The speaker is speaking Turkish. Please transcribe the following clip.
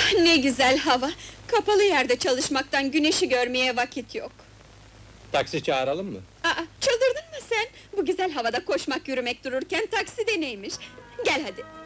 Ne güzel hava! Kapalı yerde çalışmaktan güneşi görmeye vakit yok. Taksi çağıralım mı? Çıldırdın mı sen? Bu güzel havada koşmak yürümek dururken taksi de neymiş? Gel hadi!